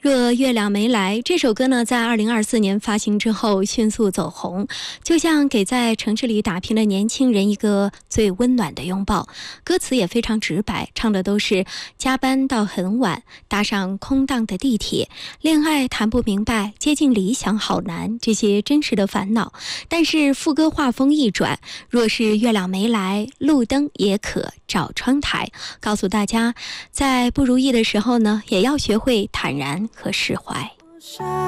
若月亮没来这首歌呢，在2024年发行之后迅速走红，就像给在城市里打拼的年轻人一个最温暖的拥抱。歌词也非常直白，唱的都是加班到很晚，搭上空荡的地铁，恋爱谈不明白，接近理想好难，这些真实的烦恼。但是副歌画风一转，若是月亮没来，路灯也可照窗台，告诉大家在不如意的时候呢，也要学会坦然和释怀。